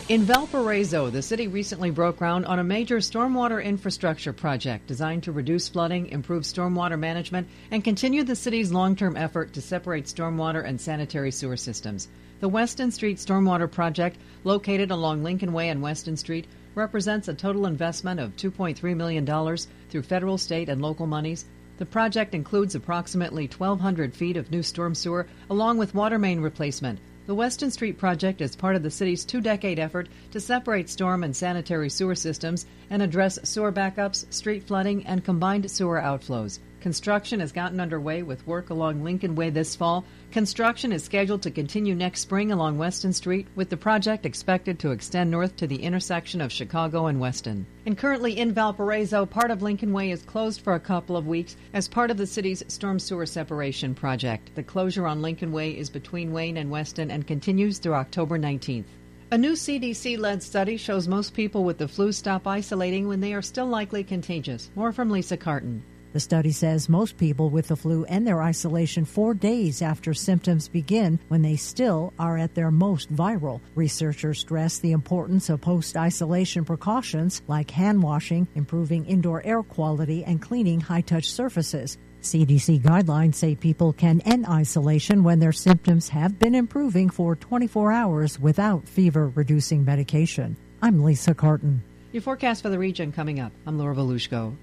In Valparaiso, the city recently broke ground on a major stormwater infrastructure project designed to reduce flooding, improve stormwater management, and continue the city's long-term effort to separate stormwater and sanitary sewer systems. The Weston Street Stormwater Project, located along Lincoln Way and Weston Street, represents a total investment of $2.3 million through federal, state, and local monies. The project includes approximately 1,200 feet of new storm sewer, along with water main replacement. The Weston Street project is part of the city's two-decade effort to separate storm and sanitary sewer systems and address sewer backups, street flooding, and combined sewer outflows. Construction has gotten underway with work along Lincoln Way this fall. Construction is scheduled to continue next spring along Weston Street, with the project expected to extend north to the intersection of Chicago and Weston. And currently in Valparaiso, part of Lincoln Way is closed for a couple of weeks as part of the city's storm sewer separation project. The closure on Lincoln Way is between Wayne and Weston and continues through October 19th. A new CDC-led study shows most people with the flu stop isolating when they are still likely contagious. More from Lisa Carton. The study says most people with the flu end their isolation 4 days after symptoms begin when they still are at their most viral. Researchers stress the importance of post-isolation precautions like hand washing, improving indoor air quality, and cleaning high-touch surfaces. CDC guidelines say people can end isolation when their symptoms have been improving for 24 hours without fever-reducing medication. I'm Lisa Carton. Your forecast for the region coming up. I'm Laura Volushko.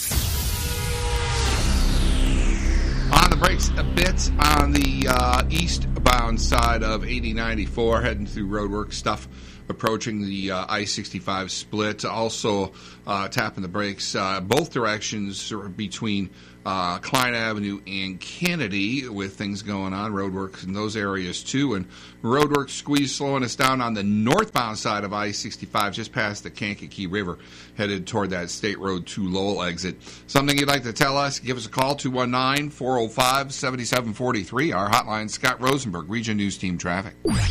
On the brakes a bit on the eastbound side of 8094, heading through roadwork stuff, approaching the I-65 split. Also tapping the brakes both directions between Klein Avenue and Kennedy, with things going on, roadworks in those areas too. And roadwork squeeze slowing us down on the northbound side of I-65, just past the Kankakee River, headed toward that State Road 2 Lowell exit. Something you'd like to tell us, give us a call, 219-405-7743. Our hotline, Scott Rosenberg, Region News Team Traffic.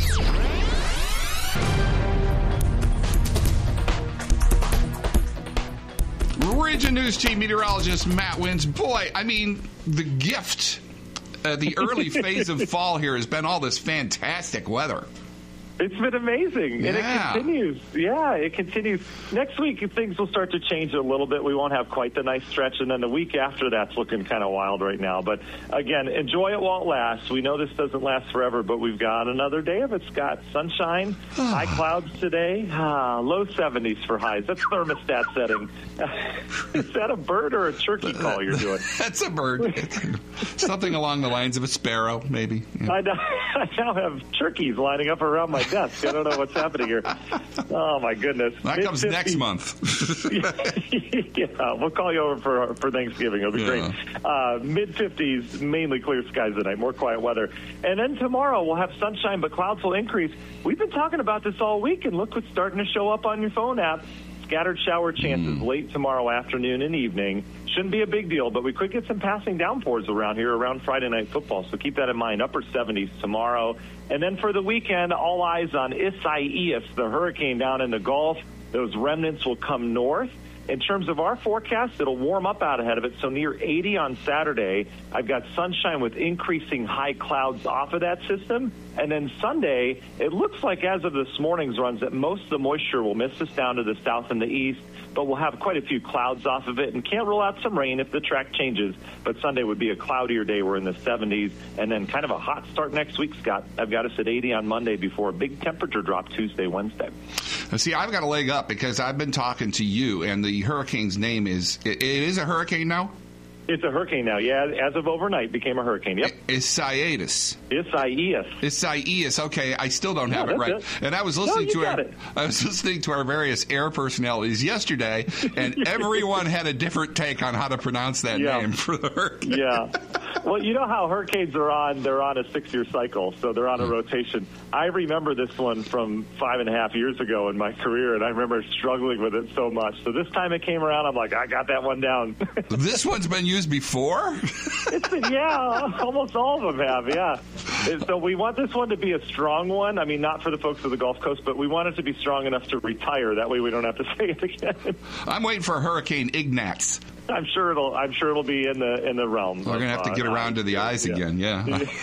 Region News Team meteorologist Matt Wins. Boy, I mean, the gift, the early phase of fall here has been all this fantastic weather. It's been amazing, Yeah. and it continues. Yeah, it continues. Next week, things will start to change a little bit. We won't have quite the nice stretch, and then the week after that's looking kind of wild right now. But, again, enjoy it while it lasts. We know this doesn't last forever, but we've got another day of it, Scott. Sunshine, high clouds today, low 70s for highs. That's thermostat setting. Is that a bird or a turkey call you're doing? That's a bird. Something along the lines of a sparrow, maybe. Yeah. I now have turkeys lining up around my desk. I don't know what's happening here. Oh, my goodness. That comes next month. Yeah, we'll call you over for Thanksgiving. It'll be great. Mid-50s, mainly clear skies tonight, more quiet weather. And then tomorrow we'll have sunshine, but clouds will increase. We've been talking about this all week, and look what's starting to show up on your phone app. Scattered shower chances late tomorrow afternoon and evening. Shouldn't be a big deal, but we could get some passing downpours around here around Friday Night Football, so keep that in mind. Upper 70s tomorrow. And then for the weekend, all eyes on Isaias, the hurricane down in the Gulf. Those remnants will come north. In terms of our forecast, it'll warm up out ahead of it, so near 80 on Saturday. I've got sunshine with increasing high clouds off of that system. And then Sunday, it looks like as of this morning's runs that most of the moisture will miss us down to the south and the east, but we'll have quite a few clouds off of it and can't rule out some rain if the track changes. But Sunday would be a cloudier day. We're in the 70s, and then kind of a hot start next week, Scott. I've got us at 80 on Monday before a big temperature drop Tuesday, Wednesday. See, I've got a leg up because I've been talking to you, and the hurricane's name is, it is a hurricane now? It's a hurricane now, yeah. As of overnight, became a hurricane. Yep. Isaias. Isaias. Okay, I still don't have it right. And I was listening to our various air personalities yesterday, and everyone had a different take on how to pronounce that name for the hurricane. Yeah. Well, you know how hurricanes are on? They're on a 6-year cycle, so they're on a rotation. I remember this one from 5.5 years ago in my career, and I remember struggling with it so much. So this time it came around, I'm like, I got that one down. This one's been used before? Almost all of them have, yeah. So we want this one to be a strong one. I mean, not for the folks of the Gulf Coast, but we want it to be strong enough to retire. That way we don't have to say it again. I'm waiting for Hurricane Ignatz. I'm sure it'll be in the realm. We're gonna have to get around to the eyes again. Yeah.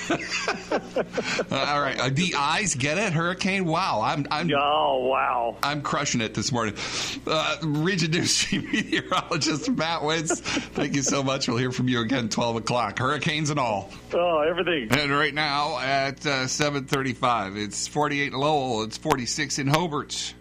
All right, the eyes. Get it? Hurricane. Wow. Oh wow. I'm crushing it this morning. Region News meteorologist Matt Wentz. Thank you so much. We'll hear from you again 12 o'clock. Hurricanes and all. Oh, everything. And right now at 7:35, it's 48 in Lowell. It's 46 in Hobart.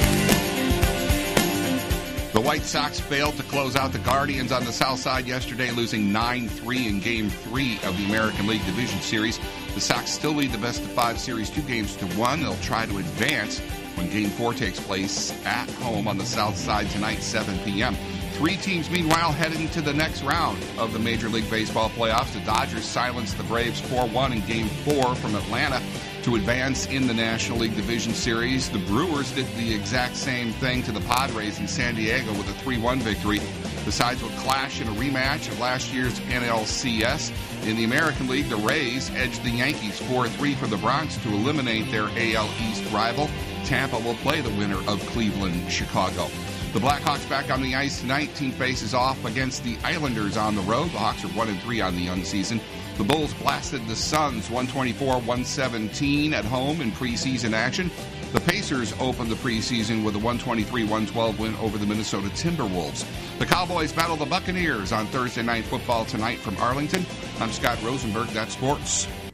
The White Sox failed to close out the Guardians on the south side yesterday, losing 9-3 in Game 3 of the American League Division Series. The Sox still lead the best-of-5 series 2-1. They'll try to advance when Game 4 takes place at home on the south side tonight, 7 p.m. 3 teams, meanwhile, heading to the next round of the Major League Baseball playoffs. The Dodgers silenced the Braves 4-1 in Game 4 from Atlanta to advance in the National League Division Series. The Brewers did the exact same thing to the Padres in San Diego with a 3-1 victory. The sides will clash in a rematch of last year's NLCS. In the American League, the Rays edged the Yankees 4-3 for the Bronx to eliminate their AL East rival. Tampa will play the winner of Cleveland-Chicago. The Blackhawks back on the ice tonight. Team faces off against the Islanders on the road. The Hawks are 1-3 on the young season. The Bulls blasted the Suns 124-117 at home in preseason action. The Pacers opened the preseason with a 123-112 win over the Minnesota Timberwolves. The Cowboys battle the Buccaneers on Thursday Night Football tonight from Arlington. I'm Scott Rosenberg. That's sports.